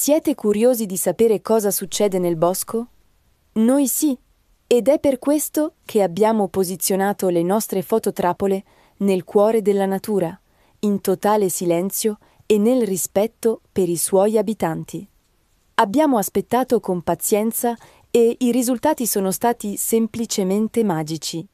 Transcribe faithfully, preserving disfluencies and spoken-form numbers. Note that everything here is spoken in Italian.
Siete curiosi di sapere cosa succede nel bosco? Noi sì, ed è per questo che abbiamo posizionato le nostre fototrappole nel cuore della natura, in totale silenzio e nel rispetto per i suoi abitanti. Abbiamo aspettato con pazienza e i risultati sono stati semplicemente magici.